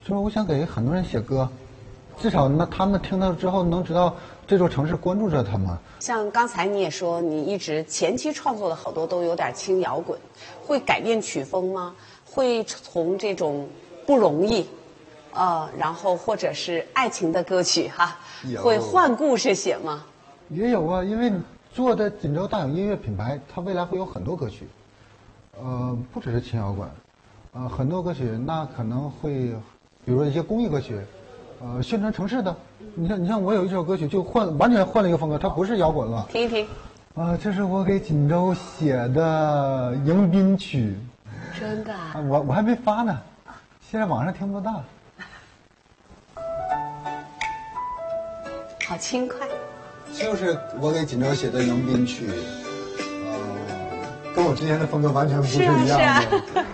就是我想给很多人写歌，至少那他们听到之后能知道这座城市关注着他们。 像刚才你也说，你一直前期创作的好多都有点轻摇滚，会改变曲风吗？会从这种不容易，然后或者是爱情的歌曲哈，会换故事写吗？ 也有啊，因为做的锦州大有音乐品牌，它未来会有很多歌曲，不只是轻摇滚，很多歌曲那可能会，比如说一些公益歌曲，宣传城市的。你像我有一首歌曲就完全换了一个风格，它不是摇滚了。 听一听。 这是我给锦州写的迎宾曲。 真的啊？ 我还没发呢，现在网上听不到。 好轻快。 就是我给锦州写的迎宾曲，跟我之前的风格完全不是一样的。 是啊。